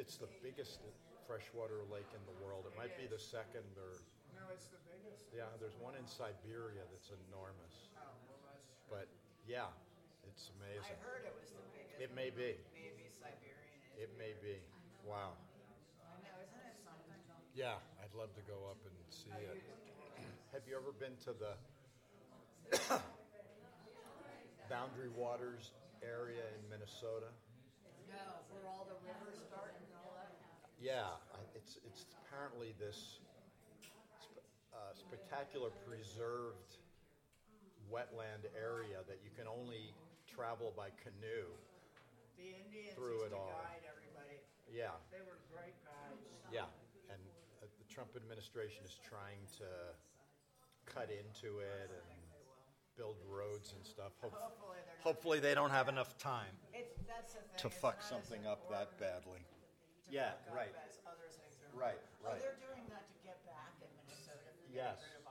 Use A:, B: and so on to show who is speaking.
A: it's the biggest freshwater lake in the world. It might be the second or
B: No, it's the biggest.
A: yeah. There's one in Siberia that's enormous.
B: Oh, well, that's
A: But yeah, it's
C: I
A: amazing.
C: heard it was the biggest.
A: It may be.
C: Maybe Siberian is.
A: It may be. Wow.
C: I know, isn't it something?
A: Yeah, I'd love to go up and see it. Have you ever been to the Boundary Waters area in Minnesota?
C: No, where all the rivers start and all that.
A: Yeah, it's apparently this spectacular preserved wetland area that you can only travel by canoe.
C: The Indians
A: Through
C: used
A: it
C: to
A: all.
C: guide everybody.
A: Yeah,
B: they were great guys.
A: yeah, and the Trump administration is trying to cut into it and build roads and stuff.
C: Hopefully they're not.
A: Hopefully they don't have enough time
C: That's the thing.
A: to
C: it's
A: fuck
C: not as
A: something up that
C: important
A: badly.
C: to
A: Yeah,
C: fuck up
A: right.
C: as other things are.
A: Right,
C: Oh,
A: right.
C: they're doing that to get back in Minnesota. For
A: Yes.
C: getting rid